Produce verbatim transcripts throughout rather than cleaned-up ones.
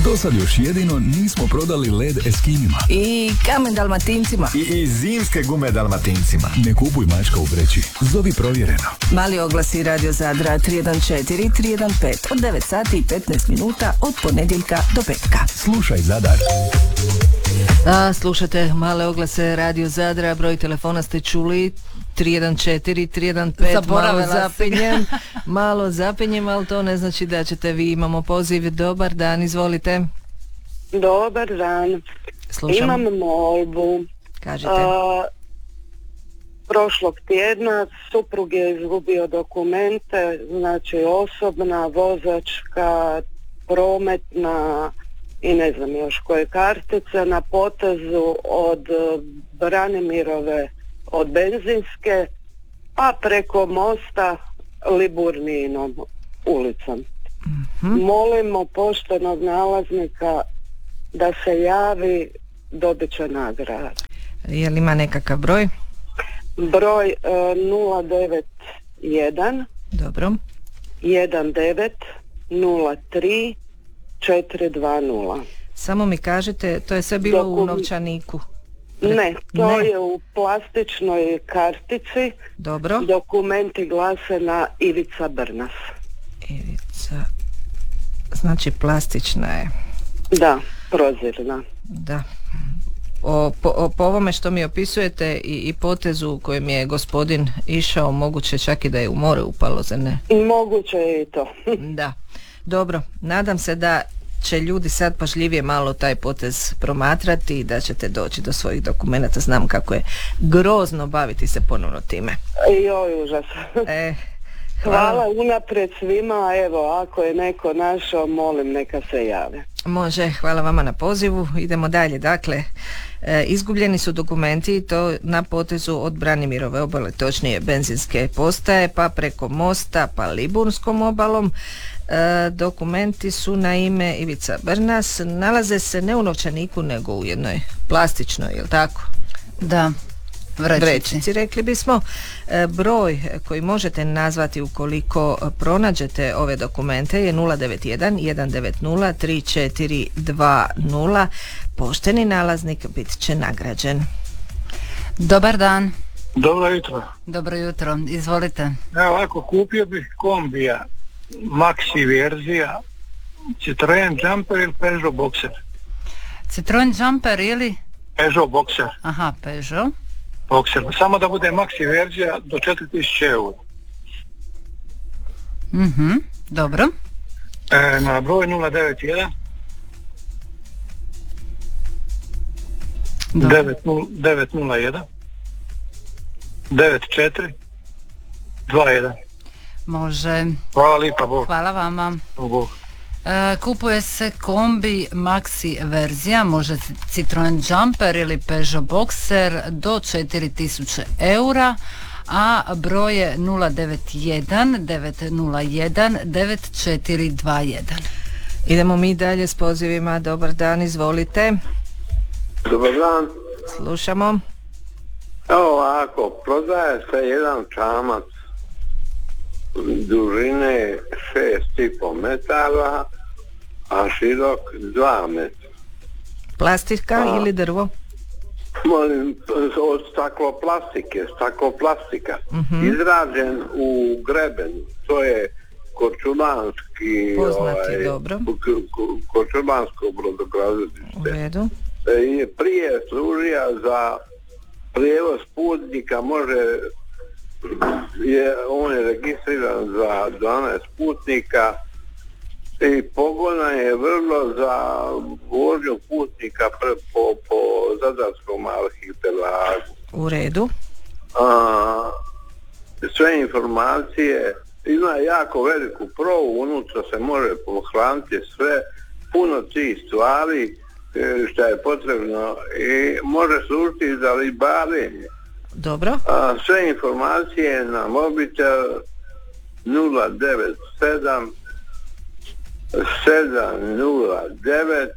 Do sad još jedino nismo prodali led Eskimima. I kamen Dalmatincima. I, i zimske gume Dalmatincima. Ne kupuj mačka u vreći. Zovi provjereno. Mali oglasi Radio Zadra tri jedan četiri tri jedan pet od devet sati i petnaest minuta od ponedjeljka do petka. Slušaj Zadar. A, slušate male oglase Radio Zadra, broj telefona ste čuli tri jedan četiri tri jedan pet. Malo zapinjem, malo zapinjem, ali to ne znači da ćete vi. Imamo poziv. Dobar dan, izvolite. Dobar dan. Slušam. Imam molbu. Kažite. A, prošlog tjedna suprug je izgubio dokumente, znači osobna, vozačka, prometna i ne znam još koje kartice na potezu od Branimirove od benzinske, a preko mosta Liburninom ulicom. Mm-hmm. Molimo poštenog nalaznika da se javi, dobit će nagradu. Je li ima nekakav broj? Broj e, nula devet jedan Dobro. jedan devet nula tri četiri dva nula. Samo mi kažete, to je sve bilo Dokum... u novčaniku? Ne, to ne. je u plastičnoj kartici. Dobro. Dokumenti glase na Ivica Brnas. Ivica, znači plastična je. Da, prozirna. Da. O, po, o, po ovome što mi opisujete i, i potezu u kojem je gospodin išao, moguće čak i da je u more upalo, za ne? Moguće je i to. Da. Dobro, nadam se da će ljudi sad pažljivije malo taj potez promatrati i da ćete doći do svojih dokumenata. Znam kako je grozno baviti se ponovno time. Joj, užas. E, hvala. hvala unaprijed svima, evo, ako je neko našao, molim neka se jave. Može, hvala vama na pozivu. Idemo dalje, dakle, e, izgubljeni su dokumenti i to na potezu od Branimirove obale, točnije benzinske postaje, pa preko mosta, pa Liburskom obalom. E, dokumenti su na ime Ivica Brnas, nalaze se ne u novčaniku nego u jednoj plastičnoj, jel tako? Da, vrećici, vrećici rekli bismo. E, broj koji možete nazvati ukoliko pronađete ove dokumente je nula devet jedan jedan devet nula tri četiri dva nula. Pošteni nalaznik bit će nagrađen. Dobar dan. Dobro jutro. Dobro jutro, izvolite. Evo ovako, kupio bih kombija Maxi verzija, Citroen Jumper ili Peugeot Boxer. Citroen Jumper ili? Peugeot Boxer. Aha, Peugeot Boxer, samo da bude Maxi verzija do četiri tisuće eura. Mhm, dobro. E, na broj nula devet jedan devet nula jedan devet četiri dva jedan. Može. Hvala lipa, Bog. Hvala vama. Bog. E, kupuje se kombi Maxi verzija, može Citroen Jumper ili Peugeot Boxer do četiri tisuće eura, a broj je nula devet jedan devet nula jedan devet četiri dva jedan. Idemo mi dalje s pozivima. Dobar dan, izvolite. Dobar dan. Slušamo. Evo ovako, prodaje se jedan čamac dužine šest i pol metara, a širok dva metra. Plastika a, ili drvo? Molim, od stakloplastike, stakoplastika. Uh-huh. Izrađen u Grebenu, to je korčulanski... Poznati, ovaj, dobro. Korčulansko brodogradilište. U redu. E, prije služija za prijevoz putnika, može... Je, on je registriran za dvanaest putnika i pogona je vrlo za vožnju putnika pre, po, po Zadarskom arhipelagu. U redu. A, sve informacije, ima jako veliku provu, unutra se može pohraniti sve, puno tih stvari što je potrebno i može služiti za ribarenje. Dobro. A, sve informacije na mobitel nula devet sedam sedam nula devet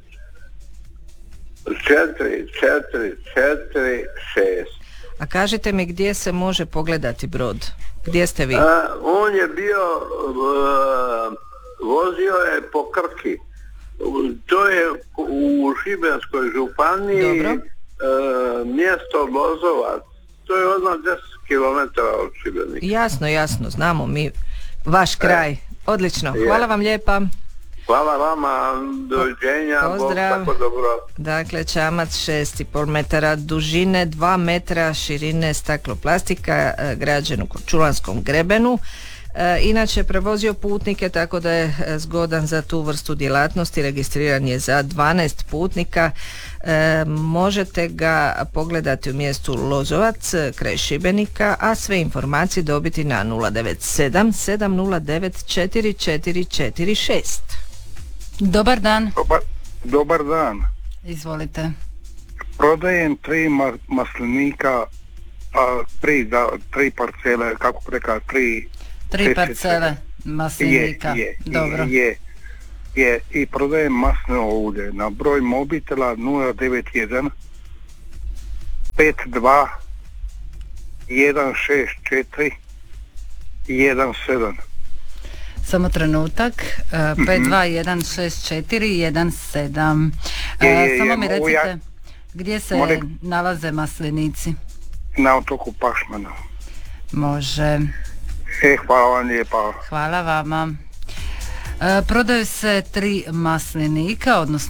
četiri četiri četiri šest. A kažite mi gdje se može pogledati brod? Gdje ste vi? A, on je bio uh, vozio je po Krki To je u Šibenskoj županiji. Dobro. E, mjesto Lozovac. To je odmah deset kilometara od Šibenika. Jasno, jasno, znamo mi vaš kraj. Odlično, Je. hvala vam lijepa. Hvala vama, doviđenja, Bog Pozdrav. tako dobro. Dakle, čamac šest i pol metara dužine, dva metra širine, staklo-plastika, e, građen u Korčulanskom grebenu. E, inače prevozio putnike, tako da je e, zgodan za tu vrstu djelatnosti, registriran je za dvanaest putnika. E, možete ga pogledati u mjestu Lozovac, e, kraj Šibenika, a sve informacije dobiti na nula devet sedam sedam nula devet četiri četiri četiri šest. Dobar dan, Dobar, dobar dan. izvolite. Prodajem tri ma- maslinika, a tri, da, tri parcele, kako preka, tri... Tri Čestice. parcele maslinika. Je, je, Dobro. je, je, i prodajem maslino ulje na broj mobitela nula devet jedan pet dva jedan šest četiri jedan sedam. Samo trenutak. Uh, pet dva jedan šest četiri jedan sedam. Uh, Je, je, samo je, mi mogu recite ja- gdje se Molim? nalaze maslinici. Na otoku Pašmana. Može. E, hvala vam lijepa. Hvala vama. Uh, prodaju se tri maslinika, odnosno